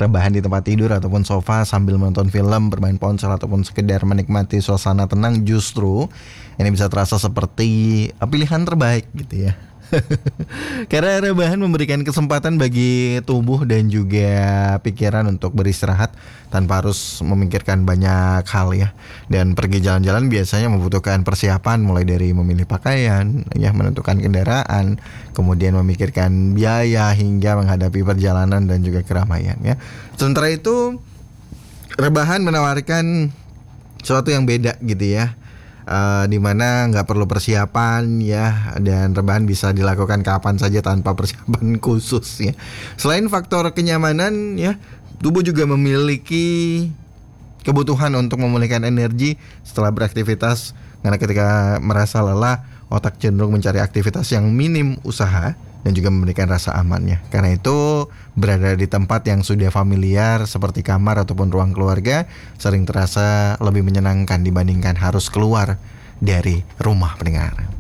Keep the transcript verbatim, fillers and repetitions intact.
rebahan di tempat tidur ataupun sofa sambil menonton film, bermain ponsel ataupun sekedar menikmati suasana tenang, justru ini bisa terasa seperti pilihan terbaik gitu ya. Karena rebahan memberikan kesempatan bagi tubuh dan juga pikiran untuk beristirahat tanpa harus memikirkan banyak hal ya. Dan pergi jalan-jalan biasanya membutuhkan persiapan, mulai dari memilih pakaian, ya, menentukan kendaraan, kemudian memikirkan biaya hingga menghadapi perjalanan dan juga keramaian ya. Sementara itu rebahan menawarkan sesuatu yang beda gitu ya. Uh, dimana nggak perlu persiapan ya, dan rebahan bisa dilakukan kapan saja tanpa persiapan khusus ya. Selain faktor kenyamanan ya, tubuh juga memiliki kebutuhan untuk memulihkan energi setelah beraktivitas, karena ketika merasa lelah, otak cenderung mencari aktivitas yang minim usaha dan juga memberikan rasa aman ya. Karena itu berada di tempat yang sudah familiar seperti kamar ataupun ruang keluarga sering terasa lebih menyenangkan dibandingkan harus keluar dari rumah pendengar.